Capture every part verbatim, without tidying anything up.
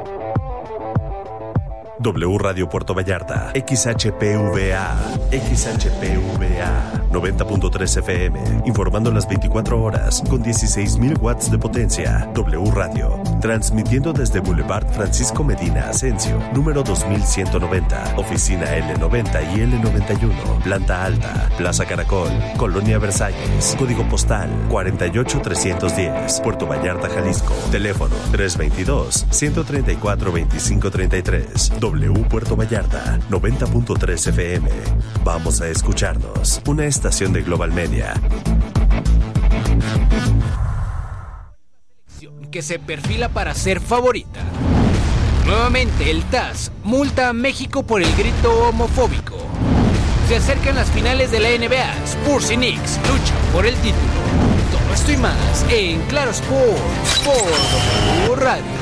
W Radio Puerto Vallarta, X H P V A, X H P V A, noventa punto tres F M, informando las veinticuatro horas con dieciséis mil watts de potencia. W Radio, transmitiendo desde Boulevard Francisco Medina Asensio, número dos mil ciento noventa, oficina L noventa y L noventa y uno, planta alta, Plaza Caracol, Colonia Versalles, código postal cuarenta y ocho trescientos diez, Puerto Vallarta, Jalisco, teléfono tres veintidós, ciento treinta y cuatro, veinticinco treinta y tres. W Puerto Vallarta, noventa punto tres F M. Vamos a escucharnos. Una estación de Global Media. Que se perfila para ser favorita. Nuevamente el T A S multa a México por el grito homofóbico. Se acercan las finales de la N B A. Spurs y Knicks luchan por el título. Todo esto y más en Claro Sports por W Radio.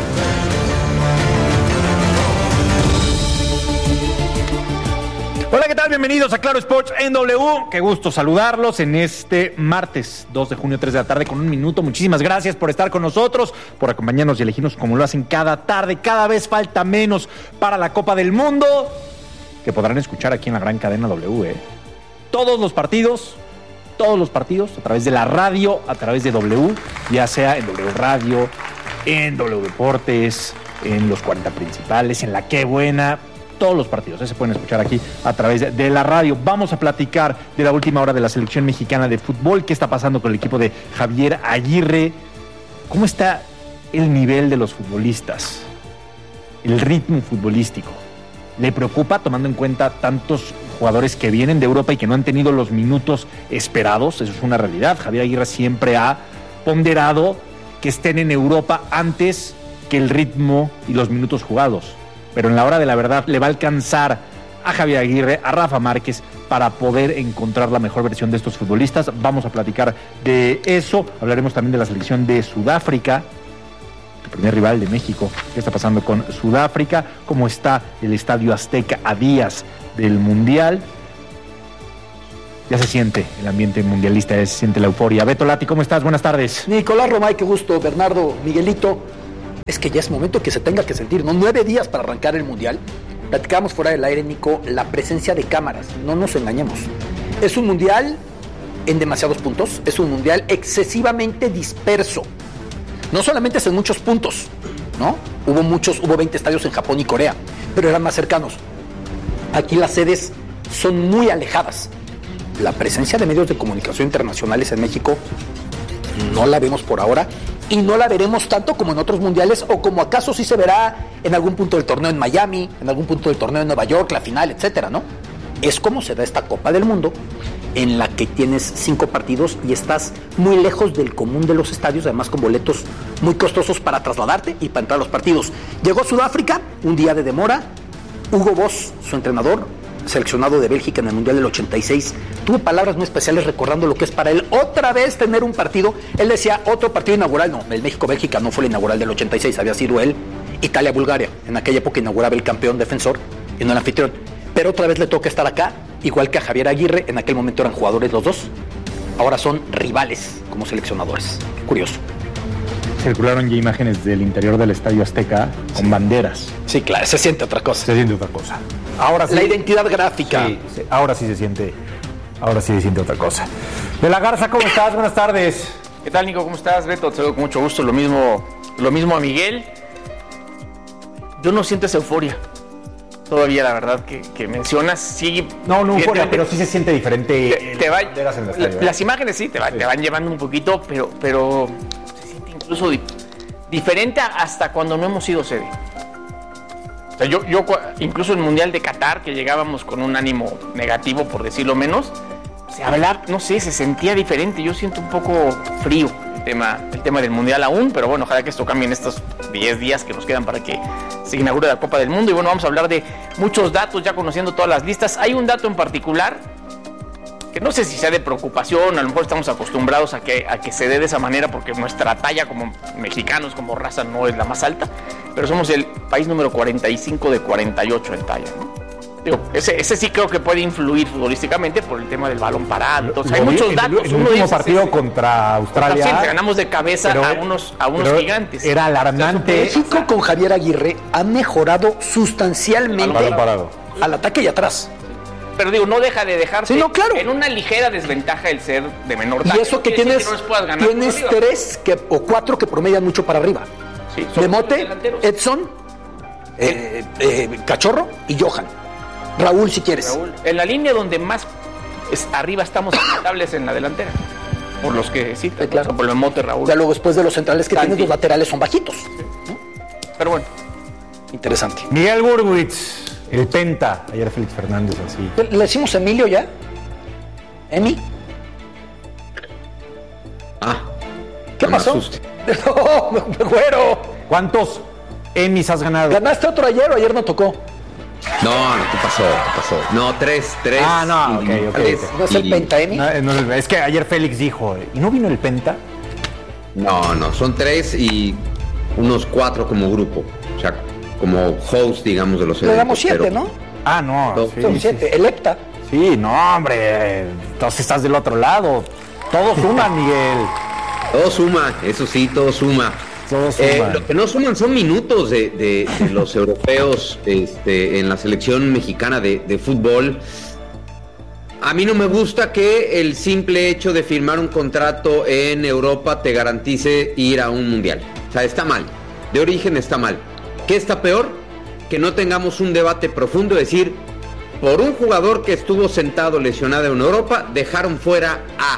Hola, ¿qué tal? Bienvenidos a Claro Sports en W. Qué gusto saludarlos en este martes dos de junio, tres de la tarde con un minuto. Muchísimas gracias por estar con nosotros, por acompañarnos y elegirnos como lo hacen cada tarde. Cada vez falta menos para la Copa del Mundo, que podrán escuchar aquí en la gran cadena W. ¿eh? Todos los partidos, todos los partidos a través de la radio, a través de W, ya sea en W Radio, en W Deportes, en los cuarenta principales, en la Qué Buena. Todos los partidos ¿eh? se pueden escuchar aquí a través de la radio. Vamos a platicar de la última hora de la selección mexicana de fútbol. ¿Qué está pasando con el equipo de Javier Aguirre? ¿Cómo está el nivel de los futbolistas? El ritmo futbolístico. ¿Le preocupa tomando en cuenta tantos jugadores que vienen de Europa y que no han tenido los minutos esperados? Eso es una realidad. Javier Aguirre siempre ha ponderado que estén en Europa antes que el ritmo y los minutos jugados. Pero en la hora de la verdad le va a alcanzar a Javier Aguirre, a Rafa Márquez, para poder encontrar la mejor versión de estos futbolistas. Vamos a platicar de eso. Hablaremos también de la selección de Sudáfrica, el primer rival de México. ¿Qué está pasando con Sudáfrica? ¿Cómo está el Estadio Azteca a días del Mundial? Ya se siente el ambiente mundialista, ya se siente la euforia. Beto Lati, ¿cómo estás? Buenas tardes. Nicolás Romay, qué gusto. Bernardo, Miguelito. Es que ya es momento que se tenga que sentir, ¿no? Nueve días para arrancar el Mundial. Platicábamos fuera del aire, Nico, la presencia de cámaras. No nos engañemos. Es un Mundial en demasiados puntos. Es un Mundial excesivamente disperso. No solamente es en muchos puntos, ¿no? Hubo muchos, hubo veinte estadios en Japón y Corea, pero eran más cercanos. Aquí las sedes son muy alejadas. La presencia de medios de comunicación internacionales en México no la vemos por ahora. Y no la veremos tanto como en otros mundiales, o como acaso sí se verá en algún punto del torneo en Miami, en algún punto del torneo en Nueva York, la final, etcétera, ¿no? Es como se da esta Copa del Mundo, en la que tienes cinco partidos y estás muy lejos del común de los estadios, además con boletos muy costosos para trasladarte y para entrar a los partidos. Llegó Sudáfrica, un día de demora. Hugo Boss, su entrenador, seleccionado de Bélgica en el Mundial del ochenta y seis, tuvo palabras muy especiales recordando lo que es para él otra vez tener un partido. Él decía, otro partido inaugural. No, el México-Bélgica no fue el inaugural del ochenta y seis, había sido él. Italia-Bulgaria, en aquella época inauguraba el campeón defensor y no el anfitrión. Pero otra vez le toca estar acá, igual que a Javier Aguirre. En aquel momento eran jugadores los dos, ahora son rivales como seleccionadores. Qué curioso. Circularon ya imágenes del interior del Estadio Azteca con sí. banderas. Sí, claro, se siente otra cosa. Se siente otra cosa. Ahora sí, la identidad gráfica. Sí, sí, ahora sí se siente, ahora sí se siente otra cosa. De la Garza, ¿cómo estás? Buenas tardes. ¿Qué tal, Nico? ¿Cómo estás? Beto, te saludo con mucho gusto. Lo mismo, lo mismo a Miguel. Yo no siento esa euforia todavía, la verdad, que, que mencionas. Sí, no, no euforia, pero sí se siente diferente. Te, te va, en el estadio, las imágenes sí te, va, sí te van llevando un poquito, pero, pero se siente incluso di, diferente hasta cuando no hemos sido sede. O sea, yo, yo, incluso en el Mundial de Qatar, que llegábamos con un ánimo negativo, por decirlo menos, se hablaba, no sé, se sentía diferente. Yo siento un poco frío el tema, el tema del Mundial aún, pero bueno, ojalá que esto cambie en estos diez días que nos quedan para que se inaugure la Copa del Mundo. Y bueno, vamos a hablar de muchos datos, ya conociendo todas las listas. Hay un dato en particular que no sé si sea de preocupación, a lo mejor estamos acostumbrados a que, a que se dé de esa manera porque nuestra talla como mexicanos, como raza, no es la más alta, pero somos el país número cuarenta y cinco de cuarenta y ocho en talla, ¿no? Digo, ese, ese sí creo que puede influir futbolísticamente por el tema del balón parado. Entonces, hay Lo vi muchos en datos. El, el Uno último dice, partido sí, sí. contra Australia. Sí, ganamos de cabeza pero, a unos, a unos gigantes. Era alarmante. México con Javier Aguirre ha mejorado sustancialmente balón parado. al ataque y atrás. Pero digo, no deja de dejarse Sí, no, claro. en una ligera desventaja el ser de menor talla. Y eso que No quiere tienes, decir que no les puedas ganar tienes por arriba. tres que, o cuatro que promedian mucho para arriba. Sí, son Demote, delanteros. Edson, eh, eh, Cachorro y Johan. Raúl, si quieres. Raúl, en la línea donde más es, arriba estamos estables en la delantera. Por los que sí, Sí, claro. por el Mote, Raúl. Ya luego después de los centrales que Santi. tienes, los laterales son bajitos. Pero bueno, Interesante. Miguel Burwitz, el Penta. Ayer Félix Fernández así. ¿Le decimos Emilio ya? ¿Emi? Ah, ¿Qué no me pasó? asuste. No, güero. ¿Cuántos Emmys has ganado? ¿Ganaste otro ayer o ayer no tocó? No, no, ¿qué pasó? ¿Qué pasó? No, tres, tres. Ah, no, ok, ok, tres ok. ¿No es el y- Penta, Emi? No, no, es que ayer Félix dijo, ¿y no vino el Penta? No, no, son tres y unos cuatro como grupo. O sea, como host, digamos, de los Le eventos. damos siete, pero- ¿no? Ah, no. No, sí, Son sí, siete. El Epta. Sí, no, hombre. Entonces estás del otro lado. Todos suman, Miguel. Todo suma, eso sí, todo suma. Todos Eh, suman. lo que no suman son minutos de, de- de los europeos este, en la selección mexicana de, de fútbol. A mí no me gusta que el simple hecho de firmar un contrato en Europa te garantice ir a un mundial. O sea, está mal. De origen está mal. ¿Qué está peor? Que no tengamos un debate profundo, es decir, por un jugador que estuvo sentado lesionado en Europa, dejaron fuera a.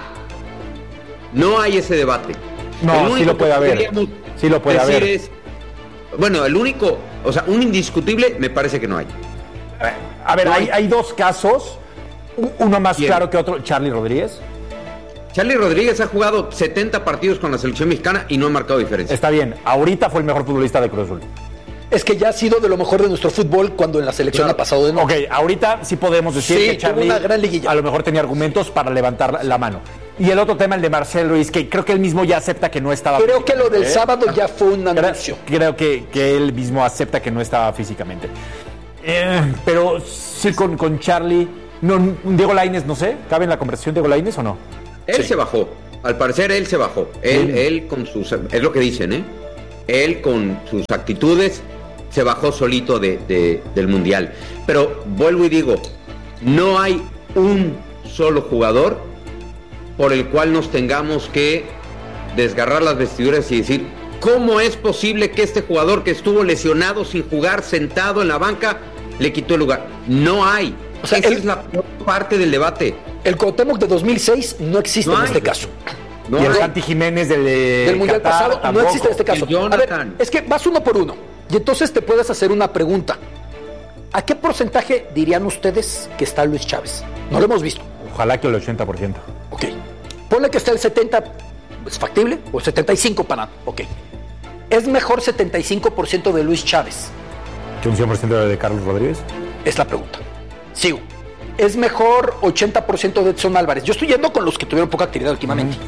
No hay ese debate. No, El sí único lo puede que haber. podríamos Sí lo puede decir haber. es- bueno, el único, o sea, un indiscutible me parece que no hay. A ver, no hay, hay- hay dos casos. U- Uno más ¿Quién? claro que otro, Charlie Rodríguez. Charlie Rodríguez ha jugado setenta partidos con la selección mexicana y no ha marcado diferencia. Está bien, ahorita fue el mejor futbolista de Cruz Azul. Es que ya ha sido de lo mejor de nuestro fútbol cuando en la selección Claro. ha pasado de nuevo. Ok, ahorita sí podemos decir Sí, que tuvo Charlie una gran liguilla. a lo mejor tenía argumentos para levantar la, la mano. Y el otro tema, el de Marcel Ruiz, que creo que él mismo ya acepta que no estaba. Creo que lo del ¿eh? sábado ya fue un Creo, anuncio. creo que, que él mismo acepta que no estaba físicamente. Eh, pero sí con, con Charlie. No, Diego Lainez, no sé. ¿Cabe en la conversación Diego Lainez o no? Él se bajó. Al parecer él se bajó. Él, Sí. él con sus, es lo que dicen, ¿eh? Él con sus actitudes se bajó solito de, de- del mundial. Pero vuelvo y digo, no hay un solo jugador por el cual nos tengamos que desgarrar las vestiduras y decir, ¿cómo es posible que este jugador que estuvo lesionado sin jugar, sentado en la banca, le quitó el lugar? No hay. O sea, Esa él- es la peor parte del debate. El Cuauhtémoc de dos mil seis no existe No en hay. este caso. No y el hay. Santi Jiménez del, de Del Mundial Qatar pasado no tampoco. existe en este caso. El A ver, Jonathan. es que vas uno por uno. Y entonces te puedes hacer una pregunta. ¿A qué porcentaje dirían ustedes que está Luis Chávez? No lo hemos visto. Ojalá que el ochenta por ciento. Ok. Ponle que está el setenta, ¿es factible? O setenta y cinco para. Ok. ¿Es mejor setenta y cinco por ciento de Luis Chávez? ¿Que un cien por ciento de Carlos Rodríguez? Es la pregunta. Sigo. ¿Es mejor ochenta por ciento de Edson Álvarez? Yo estoy yendo con los que tuvieron poca actividad últimamente.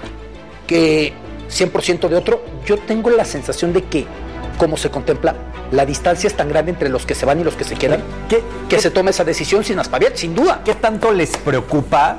Que cien por ciento de otro. Yo tengo la sensación de que, como se contempla, la distancia es tan grande entre los que se van y los que se quedan, ¿Qué, que qué- se tome esa decisión sin aspaviar, sin duda. ¿Qué tanto les preocupa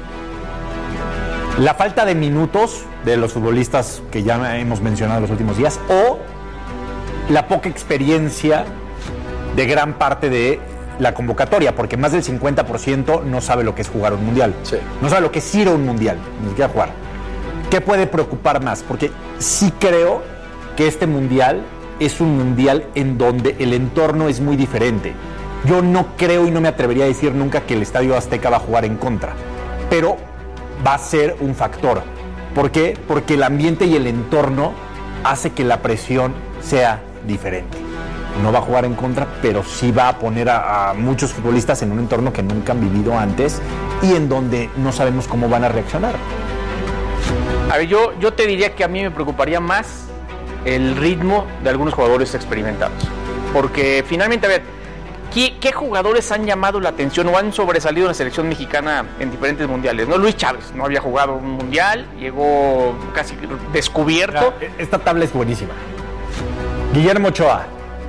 la falta de minutos de los futbolistas que ya hemos mencionado en los últimos días o la poca experiencia de gran parte de la convocatoria? Porque más del cincuenta por ciento no sabe lo que es jugar un mundial. Sí. No sabe lo que es ir a un mundial, ni siquiera jugar. ¿Qué puede preocupar más? Porque sí creo que este mundial es un mundial en donde el entorno es muy diferente. Yo no creo y no me atrevería a decir nunca que el Estadio Azteca va a jugar en contra, pero va a ser un factor. ¿Por qué? Porque el ambiente y el entorno hace que la presión sea diferente. No va a jugar en contra, pero sí va a poner a, a muchos futbolistas en un entorno que nunca han vivido antes y en donde no sabemos cómo van a reaccionar. A ver, yo, yo te diría que a mí me preocuparía más el ritmo de algunos jugadores experimentados. Porque finalmente, a ver, ¿qué, qué jugadores han llamado la atención o han sobresalido en la selección mexicana en diferentes mundiales? No, Luis Chávez no había jugado un mundial, llegó casi descubierto. Esta tabla es buenísima. Guillermo Ochoa,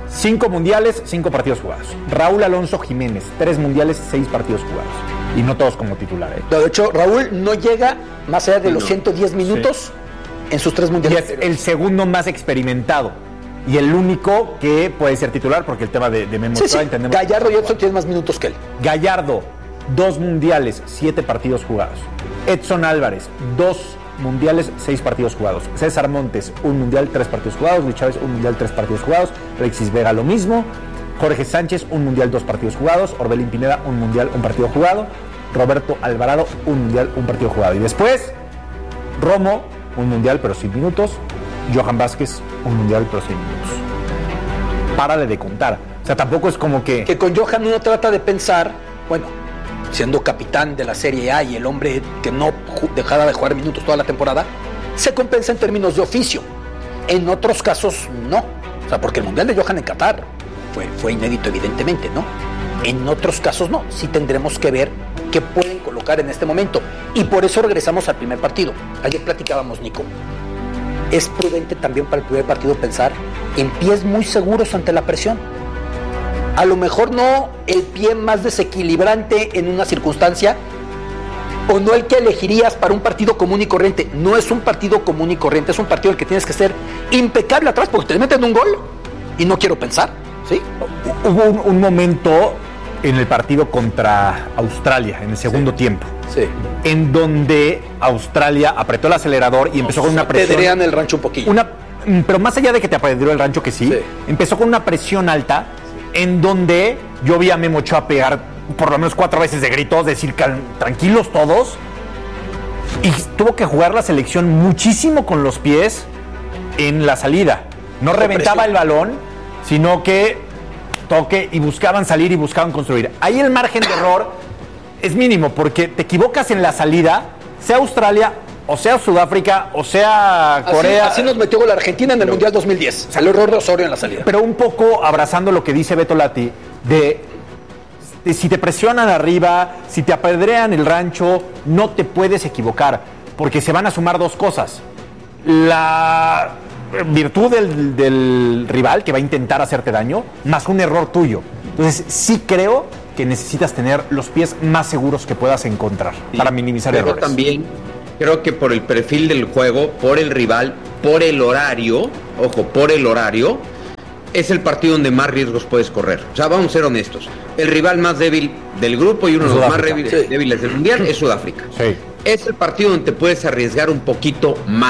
cinco mundiales, cinco partidos jugados. Raúl Alonso Jiménez, tres mundiales, seis partidos jugados. Y no todos como titular, ¿eh? De hecho, Raúl no llega más allá de los No. ciento diez minutos sí. en sus tres Y mundiales. es el segundo más experimentado. Y el único que puede ser titular, porque el tema de, de Memo Sí, Ochoa, sí. entendemos. Gallardo y Edson tienen más minutos que él. Gallardo, dos mundiales, siete partidos jugados. Edson Álvarez, dos mundiales, seis partidos jugados. César Montes, un mundial, tres partidos jugados. Luis Chávez, un mundial, tres partidos jugados. Alexis Vega, lo mismo. Jorge Sánchez, un mundial, dos partidos jugados. Orbelín Pineda, un mundial, un partido jugado. Roberto Alvarado, un mundial, un partido jugado. Y después, Romo, un mundial, pero sin minutos. Johan Vázquez, un mundial, pero sin minutos. Párale de contar. O sea, tampoco es como que... Que con Johan uno trata de pensar, bueno, siendo capitán de la Serie A y el hombre que no ju- dejara de jugar minutos toda la temporada, se compensa en términos de oficio. En otros casos, no. O sea, porque el mundial de Johan en Qatar fue, fue inédito, evidentemente, ¿no? En otros casos, no. Sí tendremos que ver qué pueden colocar en este momento. Y por eso regresamos al primer partido. Ayer platicábamos, Nico. Es prudente también para el primer partido pensar en pies muy seguros ante la presión. A lo mejor no el pie más desequilibrante en una circunstancia, o no el que elegirías para un partido común y corriente. No es un partido común y corriente, es un partido en el que tienes que ser impecable atrás porque te meten un gol y no quiero pensar, ¿sí? Hubo un, un momento en el partido contra Australia, en el segundo Sí. tiempo, Sí. en donde Australia apretó el acelerador y empezó con una presión. Pedrean el rancho un poquillo. Una, pero más allá de que te apedreó el rancho, que sí, Sí. empezó con una presión alta, en donde yo vi a Memo Ochoa pegar por lo menos cuatro veces de gritos, decir cal- tranquilos todos, y tuvo que jugar la selección muchísimo con los pies en la salida. No Con reventaba presión. el balón, sino que toque y buscaban salir y buscaban construir. Ahí el margen de error es mínimo, porque te equivocas en la salida, sea Australia, o sea Sudáfrica, o sea Así- Corea. Así, nos metió la Argentina en el Mundial dos mil diez. El error de Osorio en la salida. Pero un poco abrazando lo que dice Beto Lati, de, de si te presionan arriba, si te apedrean el rancho, no te puedes equivocar, porque se van a sumar dos cosas. La virtud del, del rival, que va a intentar hacerte daño, más un error tuyo. Entonces sí creo que necesitas tener los pies más seguros que puedas encontrar para minimizar Pero errores. también creo que por el perfil del juego, por el rival, por el horario, ojo, por el horario, es el partido donde más riesgos puedes correr. O sea, vamos a ser honestos. El rival más débil del grupo y uno de los más Sudáfrica. débiles, Sí. débiles del Mundial es Sudáfrica. Sí. Es el partido donde te puedes arriesgar un poquito más.